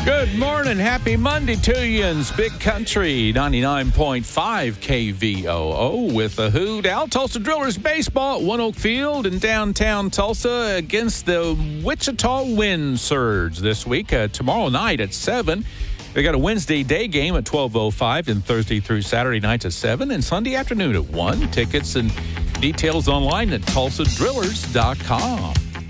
Good morning. Happy Monday to you in Big Country, 99.5 KVOO with the Hoot Owl. Tulsa Drillers baseball at One Oak Field in downtown Tulsa against the Wichita Wind Surge this week. Tomorrow night at 7. They got a Wednesday day game at 12:05 and Thursday through Saturday nights at 7 and Sunday afternoon at 1. Tickets and details online at tulsadrillers.com.